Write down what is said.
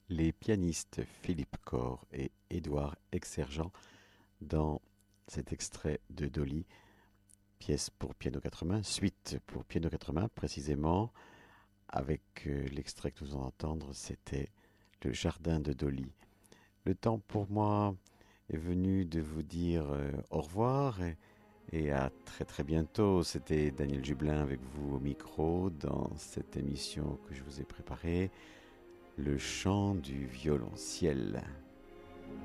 Les pianistes Philippe Corr et Édouard Exsergent dans cet extrait de Dolly, pièce pour piano quatre mains, suite pour piano quatre mains précisément, avec l'extrait que nous allons entendre, c'était Le Jardin de Dolly. Le temps pour moi est venu de vous dire au revoir et à très très bientôt. C'était Daniel Jublin avec vous au micro dans cette émission que je vous ai préparée, Le chant du violonciel.